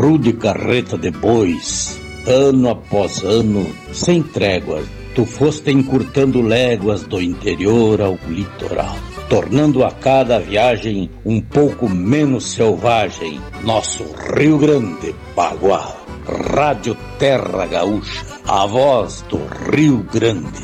rude carreta de bois, ano após ano, sem tréguas, tu foste encurtando léguas do interior ao litoral, tornando a cada viagem um pouco menos selvagem nosso Rio Grande Bagual. Rádio Terra Gaúcha, a voz do Rio Grande.